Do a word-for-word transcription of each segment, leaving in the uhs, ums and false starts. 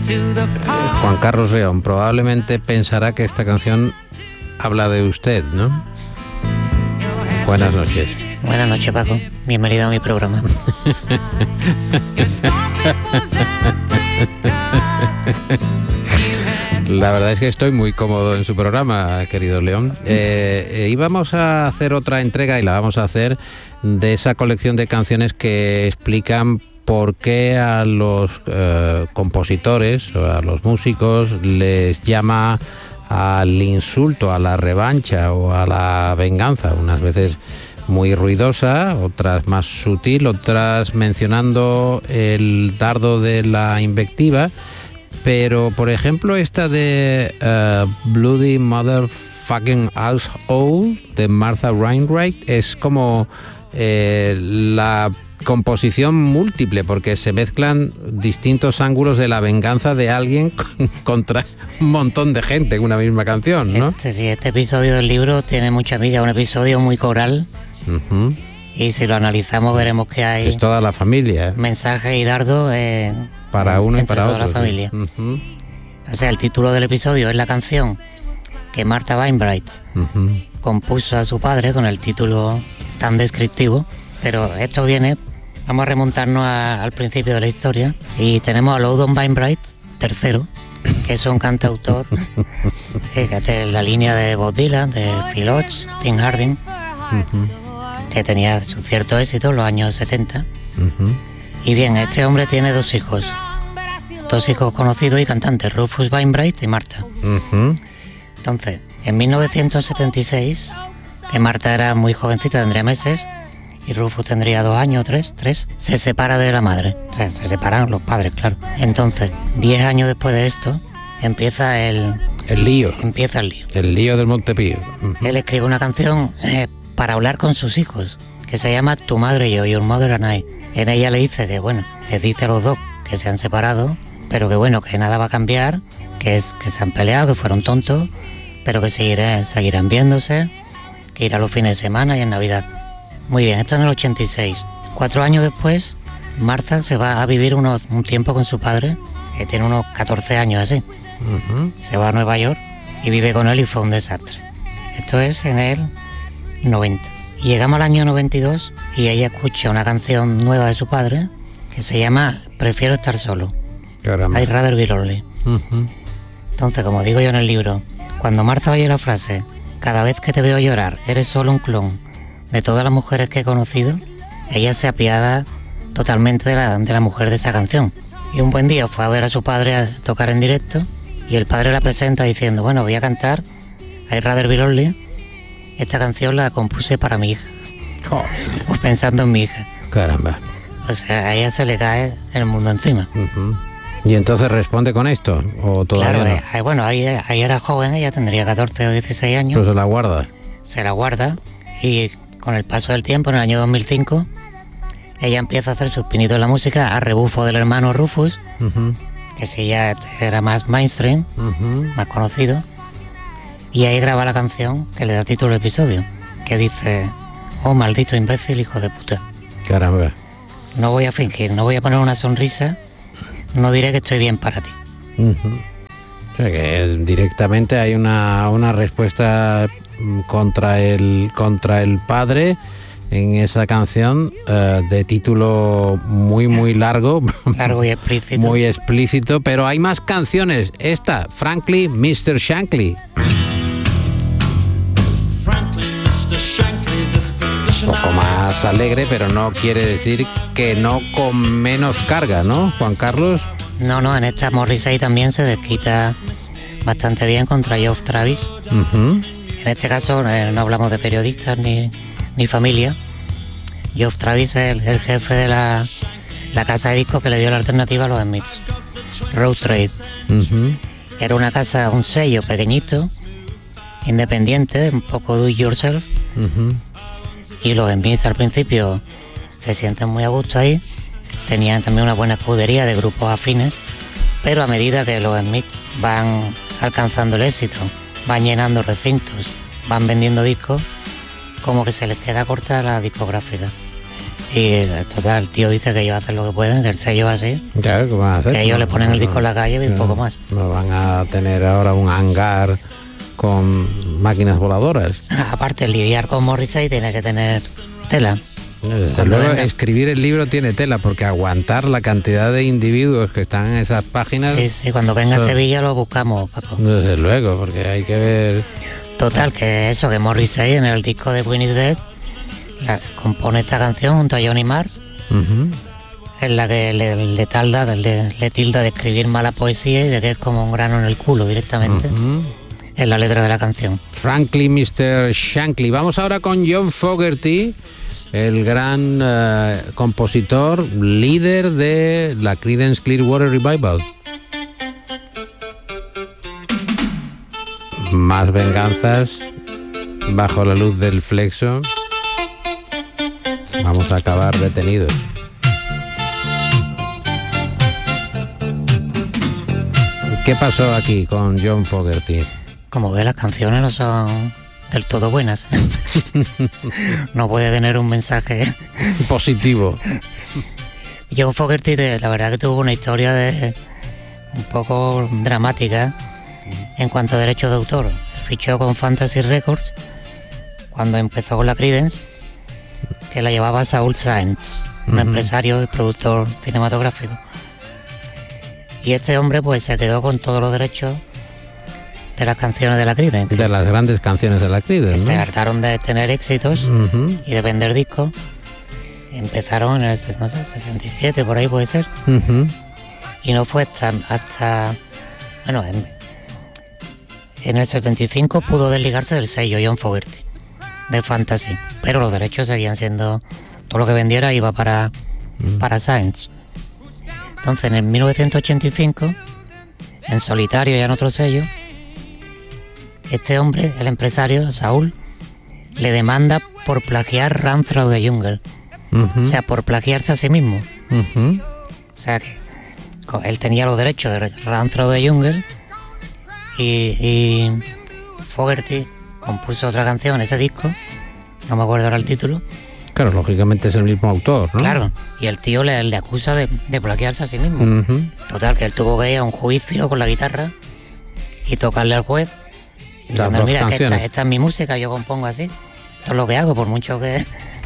Juan Carlos León probablemente pensará que esta canción habla de usted, ¿no? Buenas noches. Buenas noches, Paco. Bienvenido a mi programa. La verdad es que estoy muy cómodo en su programa, querido León. Eh, eh, íbamos a hacer otra entrega y la vamos a hacer de esa colección de canciones que explican por qué a los eh, compositores o a los músicos les llama al insulto, a la revancha o a la venganza, unas veces muy ruidosa, otras más sutil, otras mencionando el dardo de la invectiva, pero por ejemplo esta de uh, Bloody Motherfucking Asshole de Martha Wainwright es como eh, la composición múltiple, porque se mezclan distintos ángulos de la venganza de alguien contra un montón de gente en una misma canción, ¿no? Este, sí, este episodio del libro tiene mucha miga, un episodio muy coral. Uh-huh. Y si lo analizamos veremos que hay... Es toda la familia. Mensajes y dardos eh, para uno y para toda otro, la familia. Sí. Uh-huh. O sea, el título del episodio es la canción que Martha Wainwright uh-huh. compuso a su padre con el título tan descriptivo, pero esto viene... Vamos a remontarnos a, al principio de la historia y tenemos a Loudon Wainwright tercero, que es un cantautor eh, de la línea de Bob Dylan, de Phil Ochs, Tim Harding, uh-huh. que tenía cierto éxito en los años setenta. Uh-huh. Y bien, este hombre tiene dos hijos, dos hijos conocidos y cantantes, Rufus Wainwright y Martha. Uh-huh. Entonces, en mil novecientos setenta y seis, que Martha era muy jovencita, tendría meses, y Rufus tendría dos años, tres, tres, se separa de la madre. O sea, se separan los padres, claro. Entonces, diez años después de esto, empieza el... El lío. Empieza el lío. El lío del Montepío. Uh-huh. Él escribe una canción eh, para hablar con sus hijos, que se llama Tu madre y yo, Your Mother and I. En ella le dice que, bueno, les dice a los dos que se han separado, pero que, bueno, que nada va a cambiar, que es que se han peleado, que fueron tontos, pero que seguirán, seguirán viéndose, que irá los fines de semana y en Navidad. Muy bien, esto en el ochenta y seis. Cuatro años después, Martha se va a vivir unos, un tiempo con su padre, que tiene unos catorce años así. Uh-huh. Se va a Nueva York y vive con él y fue un desastre. Esto es en el noventa. Y llegamos al año noventa y dos y ella escucha una canción nueva de su padre que se llama Prefiero estar solo. Caramba. I'd rather be lonely. Uh-huh. Entonces, como digo yo en el libro, cuando Martha oye la frase, cada vez que te veo llorar, eres solo un clon de todas las mujeres que he conocido, ella se apiada totalmente de la, de la mujer de esa canción. Y un buen día fue a ver a su padre a tocar en directo y el padre la presenta diciendo, bueno, voy a cantar I'd rather be lonely. Esta canción la compuse para mi hija. Joder. Pues pensando en mi hija. Caramba. O sea, a ella se le cae el mundo encima. Uh-huh. ¿Y entonces responde con esto? ¿O todavía claro, no? eh, bueno, ahí, ahí era joven, ella tendría catorce o dieciséis años. Pero se la guarda. Se la guarda y con el paso del tiempo, en el año dos mil cinco, ella empieza a hacer sus pinitos en la música a rebufo del hermano Rufus, uh-huh. que sí ya era más mainstream, uh-huh. más conocido, y ahí graba la canción que le da título al episodio, que dice, oh maldito imbécil hijo de puta. Caramba. No voy a fingir, no voy a poner una sonrisa, no diré que estoy bien para ti. Uh-huh. O sea que es, directamente hay una, una respuesta contra el contra el padre en esa canción uh, de título muy muy largo, largo y explícito, muy explícito, pero hay más canciones. Esta, Frankly, mister Shankly. Un poco más alegre, pero no quiere decir que no con menos carga, ¿no, Juan Carlos? No, no, en esta Morrissey también se desquita bastante bien contra Geoff Travis. Uh-huh. En este caso eh, no hablamos de periodistas ni, ni familia. Geoff Travis es el, el jefe de la, la casa de discos que le dio la alternativa a los Smiths, Road Trade. Uh-huh. Era una casa, un sello pequeñito, independiente, un poco do it yourself. Uh-huh. Y los Smiths al principio se sienten muy a gusto ahí. Tenían también una buena escudería de grupos afines, pero a medida que los Smiths van alcanzando el éxito, van llenando recintos, van vendiendo discos, como que se les queda corta la discográfica. Y total, el tío dice que ellos hacen lo que pueden, que el sello es así. Claro, ¿qué van a hacer? Que ellos no, le ponen no, el disco no, en la calle y un poco más. No van a tener ahora un hangar con máquinas voladoras. Aparte, lidiar con Morrissey tiene que tener tela. Desde luego, escribir el libro tiene tela, porque aguantar la cantidad de individuos que están en esas páginas... Sí, sí, cuando venga a Sevilla lo buscamos, Paco. Desde luego, porque hay que ver... Total, que eso, que Morrissey en el disco de Queen is Dead la, compone esta canción junto a Johnny Marr, uh-huh. en la que le, le, talda, le, le tilda de escribir mala poesía y de que es como un grano en el culo directamente, uh-huh. en la letra de la canción. Frankly, mister Shankly. Vamos ahora con John Fogerty, el gran uh, compositor, líder de la Creedence Clearwater Revival. Más venganzas bajo la luz del flexo. Vamos a acabar detenidos. ¿Qué pasó aquí con John Fogerty? Como ve, las canciones no son del todo buenas. No puede tener un mensaje positivo. John Fogerty, la verdad que tuvo una historia de un poco dramática en cuanto a derechos de autor. Fichó con Fantasy Records cuando empezó con la Creedence, que la llevaba Saul Zaentz, un uh-huh. empresario y productor cinematográfico. Y este hombre pues se quedó con todos los derechos de las canciones de la Creedence. De las grandes canciones de la Creedence, ¿no? Se hartaron de tener éxitos uh-huh. y de vender discos. Empezaron en el no sé, sesenta y siete, por ahí puede ser. Uh-huh. Y no fue hasta, hasta bueno, en, en el setenta y cinco pudo desligarse del sello John Fogerty de Fantasy, pero los derechos seguían siendo, todo lo que vendiera iba para, uh-huh. para Science. Entonces en el mil novecientos ochenta y cinco, en solitario y en otro sello, este hombre, el empresario, Saúl, le demanda por plagiar Run Through the Jungle. Uh-huh. O sea, por plagiarse a sí mismo. Uh-huh. O sea que él tenía los derechos de Run Through the Jungle y, y Fogerty compuso otra canción en ese disco, no me acuerdo ahora el título. Claro, lógicamente es el mismo autor, ¿no? Claro, y el tío le, le acusa de, de plagiarse a sí mismo. Uh-huh. Total, que él tuvo que ir a un juicio con la guitarra y tocarle al juez. Diciendo, mira, que esta, esta es mi música, yo compongo así. Esto es lo que hago, por mucho que...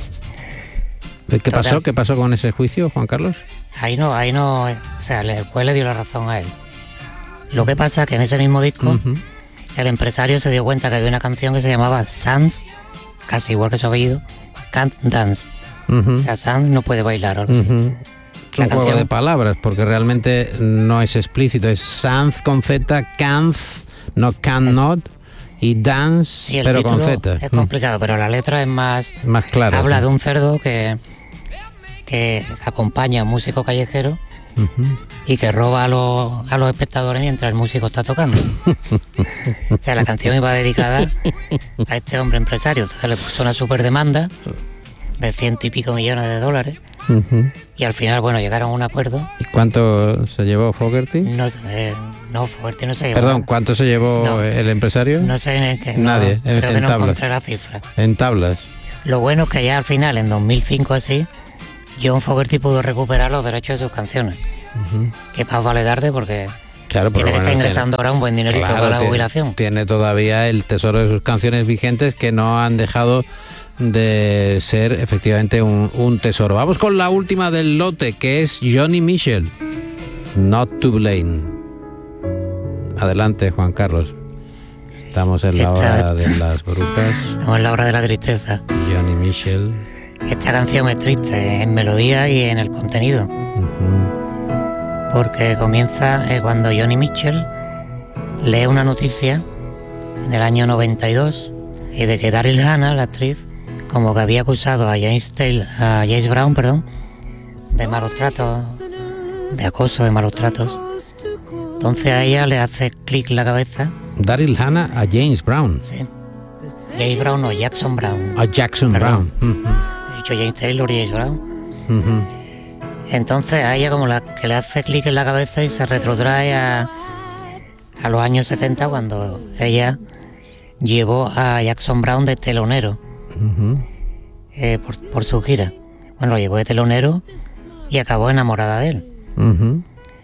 ¿Qué Total. pasó? ¿Qué pasó con ese juicio, Juan Carlos? Ahí no, ahí no... O sea, el juez le dio la razón a él. Lo que pasa es que en ese mismo disco, uh-huh. el empresario se dio cuenta que había una canción que se llamaba Sans, casi igual que su apellido, Can't Dance. Uh-huh. O sea, Sans no puede bailar. Algo así. Uh-huh. Es un juego de palabras, porque realmente no es explícito. Es Sans con Z, can't, no cannot, y dance, sí, pero con Z. Es complicado, mm. pero la letra es más... Más clara. Habla sí. de un cerdo que, que acompaña a un músico callejero uh-huh. y que roba a los, a los espectadores mientras el músico está tocando. O sea, la canción iba dedicada a este hombre empresario. Entonces le puso una super demanda de ciento y pico millones de dólares. Uh-huh. Y al final, bueno, llegaron a un acuerdo. ¿Y cuánto se llevó Fogerty? No sé, no, Fogerty no se llevó. Perdón, nada. ¿cuánto se llevó no, el empresario? No sé, es que nadie. No, en, creo en que no tablas. encontré la cifra. En tablas. Lo bueno es que ya al final, en dos mil cinco así, John Fogerty pudo recuperar los derechos de sus canciones. Uh-huh. Que más vale tarde porque claro, tiene que bueno, estar ingresando tiene, ahora un buen dinerito claro, para la tiene, jubilación. Tiene todavía el tesoro de sus canciones vigentes que no han dejado de ser efectivamente un, un tesoro. Vamos con la última del lote, que es Johnny Mitchell, Not to Blame. Adelante, Juan Carlos. Estamos en la Esta, hora de las brujas. Estamos en la hora de la tristeza. Johnny Mitchell. Esta canción es triste en melodía y en el contenido. Uh-huh. Porque comienza eh, cuando Johnny Mitchell lee una noticia en el año noventa y dos y de que Daryl Hannah, la actriz, como que había acusado a James Taylor, a James Brown, perdón, de malos tratos, de acoso, de malos tratos. Entonces a ella le hace clic la cabeza. Daryl Hannah a James Brown. Sí. James Brown o Jackson Brown. A Jackson perdón. Brown. Uh-huh. He dicho James Taylor y James Brown. Uh-huh. Entonces a ella como la, que le hace clic en la cabeza y se retrotrae a, a los años setenta cuando ella llevó a Jackson Brown de telonero. Uh-huh. eh, por, por su gira. bueno, lo llevó de telonero y acabó enamorada de él. Uh-huh.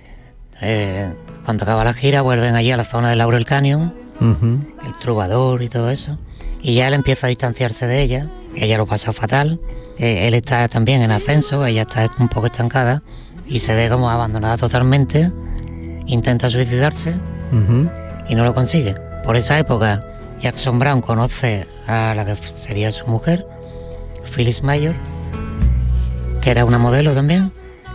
Eh, cuando acaba la gira vuelven allí a la zona de Laurel Canyon, uh-huh. el Trovador y todo eso, y ya él empieza a distanciarse de ella, ella lo pasa fatal, eh, él está también en ascenso, ella está un poco estancada y se ve como abandonada totalmente, intenta suicidarse uh-huh. y no lo consigue. Por esa época Jackson Browne conoce a la que sería su mujer, Phyllis Mayer, que era una modelo también.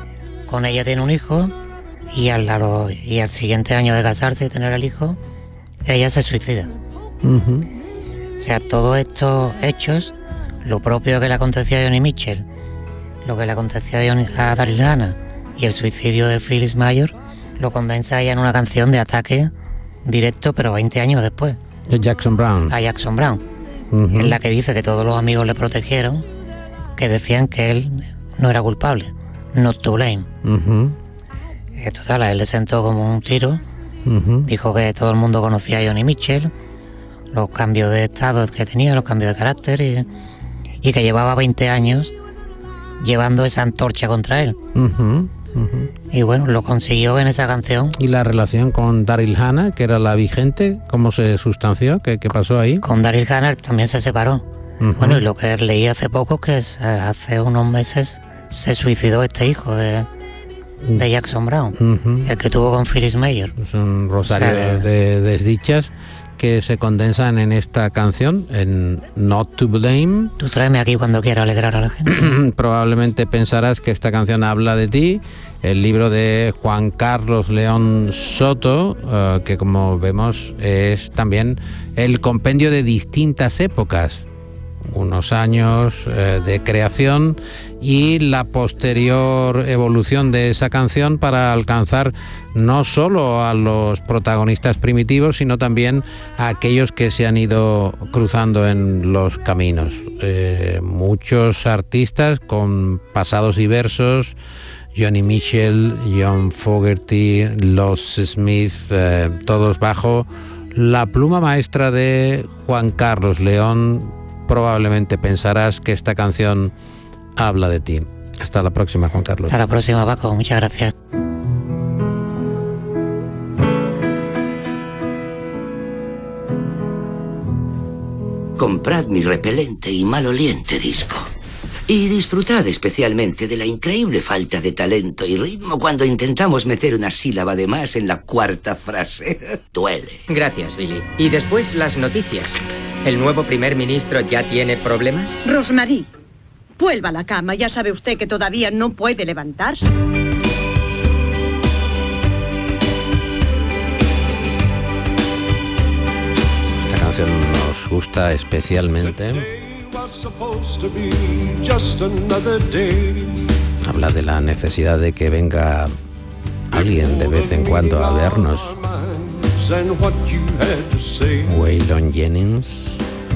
Con ella tiene un hijo y al, a lo, y al siguiente año de casarse y tener el hijo, ella se suicida. Uh-huh. O sea, todos estos hechos, lo propio que le aconteció a Joni Mitchell, lo que le aconteció a, Johnny, a Daryl Hannah y el suicidio de Phyllis Mayer, lo condensa ella en una canción de ataque directo, pero veinte años después. De Jackson Browne. A Jackson Browne. Uh-huh. En la que dice que todos los amigos le protegieron, que decían que él no era culpable, not to blame. Uh-huh. Eh, total, a él le sentó como un tiro. Uh-huh. Dijo que todo el mundo conocía a Joni Mitchell, los cambios de estado que tenía, los cambios de carácter, y, y que llevaba veinte años llevando esa antorcha contra él. Uh-huh. Uh-huh. Y bueno, lo consiguió en esa canción. ¿Y la relación con Daryl Hannah, que era la vigente, cómo se sustanció? ¿Qué, qué pasó ahí? Con Daryl Hannah también se separó. Uh-huh. Bueno, y lo que leí hace poco, que es, hace unos meses se suicidó este hijo de, de Jackson Browne, uh-huh. el que tuvo con Phyllis Mayer. Es un rosario, o sea, de desdichas que se condensan en esta canción, en Not to Blame. Tú tráeme aquí cuando quieras alegrar a la gente. Probablemente pensarás que esta canción habla de ti. El libro de Juan Carlos León Soto, uh, que como vemos es también el compendio de distintas épocas, unos años eh, de creación y la posterior evolución de esa canción para alcanzar no solo a los protagonistas primitivos, sino también a aquellos que se han ido cruzando en los caminos. Eh, muchos artistas con pasados diversos, Joni Mitchell, John Fogerty, Los Smith, eh, todos bajo la pluma maestra de Juan Carlos León. Probablemente pensarás que esta canción habla de ti. Hasta la próxima, Juan Carlos. Hasta la próxima, Paco. Muchas gracias. Comprad mi repelente y maloliente disco. Y disfrutad especialmente de la increíble falta de talento y ritmo cuando intentamos meter una sílaba de más en la cuarta frase. Duele. Gracias, Billy. Y después las noticias. ¿El nuevo primer ministro ya tiene problemas? Rosemary, vuelva a la cama. Ya sabe usted que todavía no puede levantarse. Esta canción nos gusta especialmente. Habla de la necesidad de que venga alguien de vez en cuando a vernos. Waylon Jennings.